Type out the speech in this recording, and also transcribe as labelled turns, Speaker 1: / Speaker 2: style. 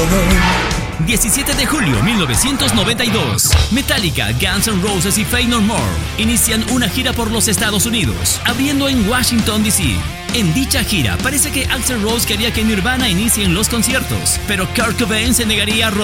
Speaker 1: 17 de julio 1992. Metallica, Guns N' Roses y Faith No More inician una gira por los Estados Unidos, abriendo en Washington, D.C. En dicha gira, parece que Axl Rose quería que Nirvana inicien los conciertos, pero Kurt Cobain se negaría a